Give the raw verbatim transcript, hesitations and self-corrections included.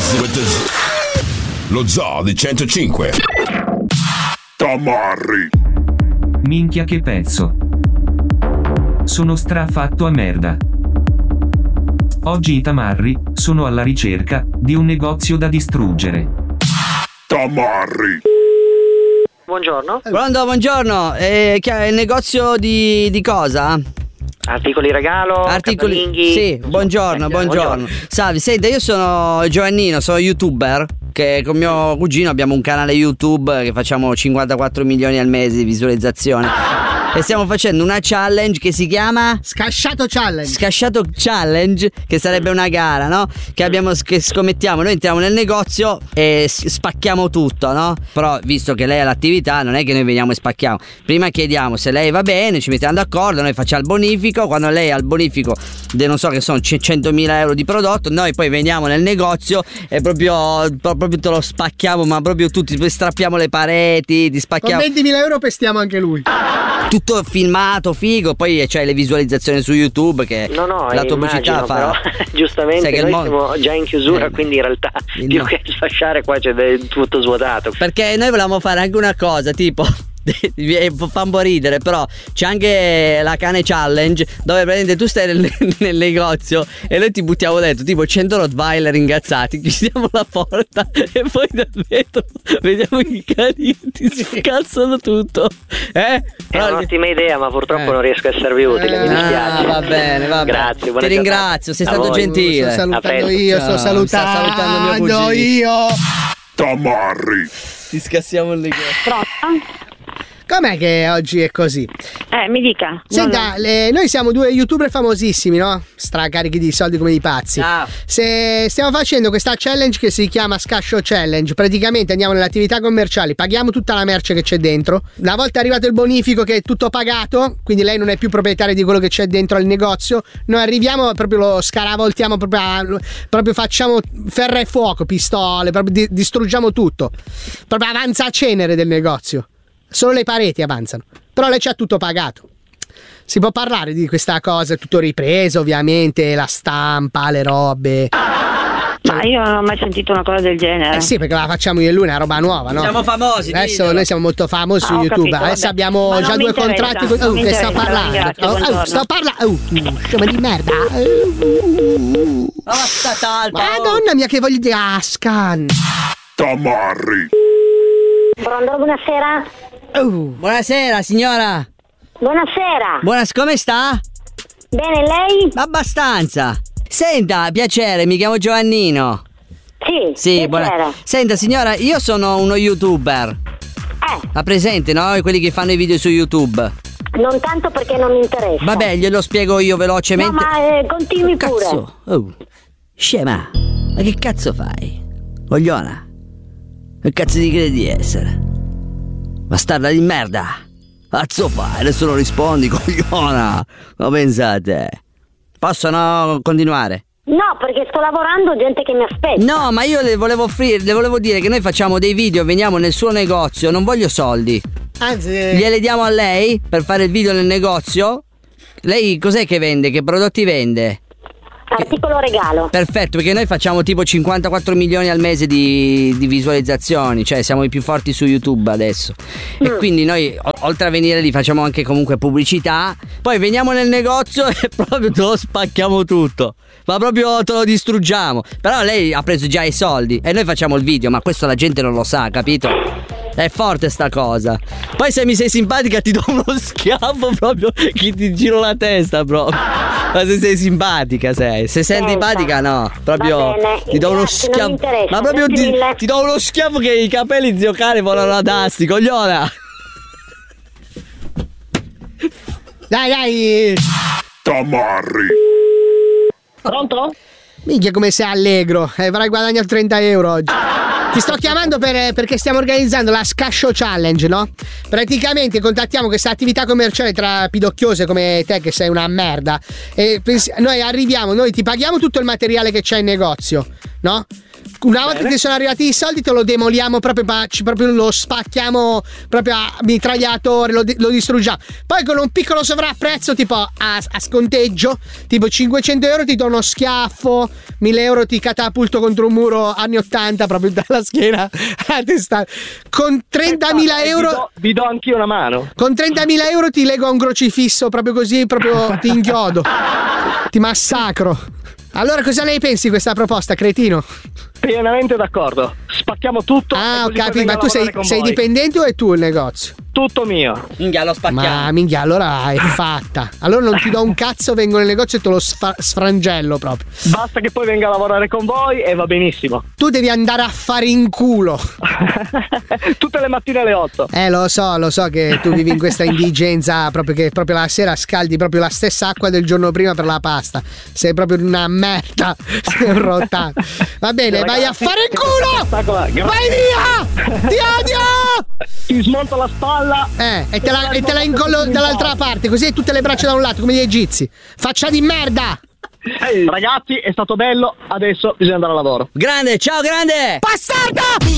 Lo Zoo di centocinque. Tamarri. Minchia che pezzo. Sono strafatto a merda. Oggi i tamarri sono alla ricerca di un negozio da distruggere. Tamarri. Buongiorno. Pronto, buongiorno. Eh, che è il negozio di, di cosa? Articoli regalo, Articoli. casalinghi. Sì, buongiorno, Eh, buongiorno. buongiorno. Salve, senta, io sono Giovannino, sono youtuber. Che con mio cugino abbiamo un canale YouTube che facciamo cinquantaquattro milioni al mese di visualizzazione. E stiamo facendo una challenge che si chiama Scasciato Challenge. Scasciato Challenge, che sarebbe una gara, no? Che abbiamo che scommettiamo, noi entriamo nel negozio e s- spacchiamo tutto, no? Però visto che lei ha l'attività, non è che noi veniamo e spacchiamo. Prima chiediamo se lei va bene, ci mettiamo d'accordo, noi facciamo il bonifico. Quando lei ha il bonifico de, non so che sono centomila euro di prodotto, noi poi veniamo nel negozio e proprio, proprio te lo spacchiamo, ma proprio tutti, poi strappiamo le pareti, ti spacchiamo. Con ventimila euro pestiamo anche lui. Tutto filmato, figo, poi c'hai le visualizzazioni su YouTube che No, no, la tua pubblicità immagino, fa. però, giustamente Sai che noi il mo- siamo già in chiusura, Eh, quindi in realtà il più mo- che sfasciare qua c'è del tutto svuotato. Perché noi volevamo fare anche una cosa, tipo fa un po' ridere, però c'è anche la cane challenge dove praticamente tu stai nel, nel negozio e noi ti buttiamo dentro tipo cento Rottweiler ingazzati, chiudiamo la porta e poi da dentro vediamo i cani ti scazzano tutto. Eh? È un'ottima idea, ma purtroppo Eh. non riesco a esservi utile, mi dispiace. Ah, va bene, va bene. Grazie, buona Ti giornata. ringrazio, sei A stato voi. gentile. Sto salutando A presto. io, sto Ciao, salutando, sta salutando mio cugino. io. Tamarri. Ti scassiamo il negozio. Pronto? Com'è che oggi è così? Eh, mi dica. Senta, le- noi siamo due youtuber famosissimi, no? Stracarichi di soldi come dei pazzi. Ciao. Se stiamo facendo questa challenge che si chiama Scascio Challenge, praticamente andiamo nelle attività commerciali, paghiamo tutta la merce che c'è dentro. Una volta arrivato il bonifico che è tutto pagato, quindi lei non è più proprietaria di quello che c'è dentro al negozio, noi arriviamo e proprio lo scaravoltiamo, proprio, a- proprio facciamo ferro e fuoco, pistole, proprio di- distruggiamo tutto. Proprio avanza a cenere del negozio. Solo le pareti avanzano. Però lei c'ha tutto pagato. Si può parlare di questa cosa, è tutto ripreso ovviamente, la stampa, le robe. Ma io non ho mai sentito una cosa del genere. Eh sì, perché la facciamo io e lui, è una roba nuova, no? Siamo famosi. Adesso diglielo. noi siamo molto famosi Ah, su ho YouTube. capito, Adesso vabbè. abbiamo Ma già non due mi interessa, contratti. con- non Oh, mi che sto interessa, parlando. ringrazio, Oh, oh, buongiorno. sto parlando. Oh, scema di merda. Oh, sta talpa, oh. Madonna mia, che voglio di Ascan. Tamarri. Pronto, buonasera. Oh. Buonasera signora. Buonasera. Buonas, come sta? Bene, lei? Abbastanza. Senta, piacere, mi chiamo Giovannino. Sì. Sì, che buona. c'era? Senta signora, io sono uno youtuber. Eh, La presente, no? Quelli che fanno i video su YouTube. non tanto perché non mi interessa. Vabbè, glielo spiego io No, velocemente. ma eh, continui pure. Cazzo. Oh. Scema. Ma che cazzo fai? Cogliona. Che cazzo ti credi di essere? Bastarda di merda. Cazzo fai? Adesso non rispondi, cogliona. Ma pensate? Possono continuare? No, perché sto lavorando, gente che mi aspetta. No, ma io le volevo offrire, le volevo dire che noi facciamo dei video, veniamo nel suo negozio, non voglio soldi. Anzi, Gliele diamo a lei per fare il video nel negozio? Lei cos'è che vende? Che prodotti vende? Articolo regalo. Perfetto, perché noi facciamo tipo cinquantaquattro milioni al mese di, di visualizzazioni, cioè siamo i più forti su YouTube adesso. E quindi noi, o- oltre a venire lì, facciamo anche comunque pubblicità. Poi veniamo nel negozio e proprio te lo spacchiamo tutto. Ma proprio te lo distruggiamo. Però lei ha preso già i soldi e noi facciamo il video, ma questo la gente non lo sa, capito? È forte sta cosa. Poi se mi sei simpatica ti do uno schiaffo proprio che ti giro la testa proprio. Ma se sei simpatica sei. Se sei Senta. antipatica no. Proprio Va bene, ti do uno grazie, non mi schiaffo. interessa, Ma proprio grazie ti, mille. ti do uno schiaffo che i capelli zio cane volano ad asti, cogliona. dai, dai. Tamarri. Pronto? Minchia come sei allegro, eh, avrai guadagnato trenta euro oggi. Ti sto chiamando per- perché stiamo organizzando la Scascio Challenge, no? Praticamente contattiamo questa attività commerciale tra pidocchiose come te che sei una merda e pens- noi arriviamo, noi ti paghiamo tutto il materiale che c'è in negozio, no? una volta che sono arrivati i soldi te lo demoliamo proprio, proprio lo spacchiamo proprio a mitragliatore, lo, lo distruggiamo. Poi con un piccolo sovrapprezzo tipo a, a sconteggio, tipo cinquecento euro ti do uno schiaffo, mille euro ti catapulto contro un muro anni ottanta proprio dalla schiena a testa. Con trentamila euro vi do, vi do anch'io una mano. Con trentamila euro ti lego a un crocifisso proprio così, proprio ti inchiodo, ti massacro. Allora cosa ne pensi di questa proposta, cretino? Pienamente d'accordo. Spacchiamo tutto. Ah, ho capito, ma tu sei, sei dipendente o è tu il negozio? Tutto mio. Minchia, lo spacchiamo. Ma minchia, allora è fatta. Allora non ti do un cazzo, vengo nel negozio e te lo sfa- sfrangello proprio. Basta che poi venga a lavorare con voi e va benissimo. Tu devi andare a fare in culo. Tutte le mattine alle otto. Eh, lo so, lo so che tu vivi in questa indigenza, proprio che proprio la sera scaldi proprio la stessa acqua del giorno prima per la pasta. Sei proprio una merda. Sei un rottano. Va bene, ragazzi, vai a fare il culo! Vai via! Ti odio! Ti smonto la spalla. Eh, e te la, e te la incollo dall'altra parte, così hai tutte le braccia da un lato, come gli egizi. Faccia di merda! Ehi, ragazzi, è stato bello, adesso bisogna andare al lavoro. Grande, ciao grande! Bastardo!